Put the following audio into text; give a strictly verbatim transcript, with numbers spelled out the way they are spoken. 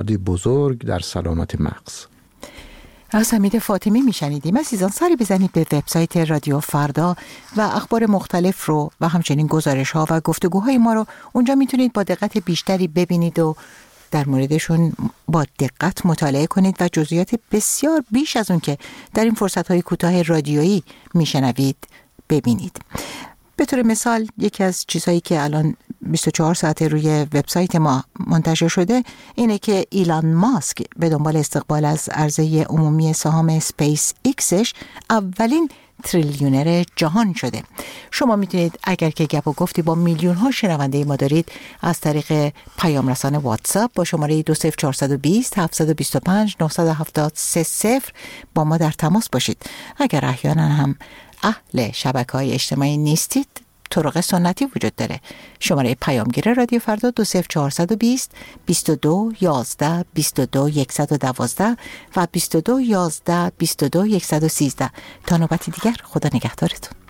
پیشنهادی بزرگ در سلامت مغز. از حمید فاطمی میشنیدیم. عزیزان سری بزنید به وبسایت رادیو فردا و اخبار مختلف رو و همچنین گزارش ها و گفتگوهای ما رو اونجا میتونید با دقت بیشتری ببینید و در موردشون با دقت مطالعه کنید و جزئیات بسیار بیش از اون که در این فرصت‌های کوتاه رادیویی میشنوید ببینید. به طور مثال یکی از چیزهایی که الان بیست و چهار ساعته روی وبسایت ما منتشر شده اینه که ایلان ماسک به دنبال استقبال از عرضه عمومی سهام اسپیس ایکسش اولین تریلیونر جهان شده. شما میتونید اگر که گپ و گفتی با میلیون ها شنونده ما دارید از طریق پیام رسان واتساپ با شماره دو صفر چهار دو صفر هفت دو پنج نه هفت سه صفر با ما در تماس باشید. اگر احیانا هم اهل شبکه‌های اجتماعی نیستید طرق سنتی وجود داره. شماره پیامگیر رادیو فردا دو صفر چهار دو صفر بیست و دو یازده بیست و دو صد و دوازده و بیست و دو یازده بیست و دو صد و سیزده. تا نوبتی دیگر خدا نگهدارتون.